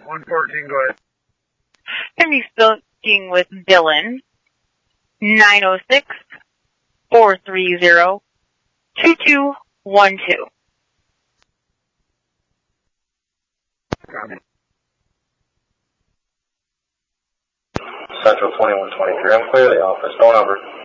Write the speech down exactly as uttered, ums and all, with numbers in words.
one fourteen, go ahead. Can be speaking with Dylan. nine oh six, four three zero, two two one two. Central twenty-one twenty-three, I'm clear the office, no number.